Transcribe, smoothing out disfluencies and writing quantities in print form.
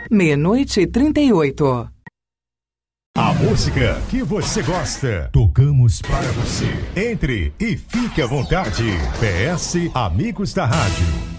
00:38. A música que você gosta, tocamos para você. Entre e fique à vontade. PS Amigos da Rádio.